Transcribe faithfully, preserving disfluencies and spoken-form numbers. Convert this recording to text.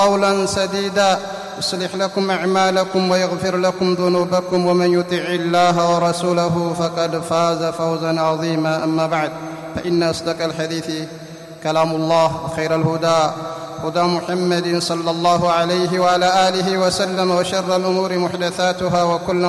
قولا سديدا يصلح لكم أعمالكم ويغفر لكم ذنوبكم ومن يطع الله ورسوله فقد فاز فوزا عظيما. أما بعد، فإن أصدق الحديث كلام الله، وخير الهدى هدى محمد صلى الله عليه وعلى آله وسلم، وشر الأمور محدثاتها وكل